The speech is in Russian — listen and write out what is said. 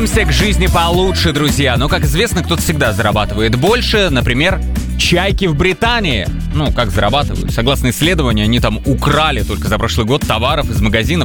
К жизни получше, друзья. Но, как известно, кто-то всегда зарабатывает больше. Например, чайки в Британии. Как зарабатывают? Согласно исследованию, они там украли только за прошлый год товаров из магазинов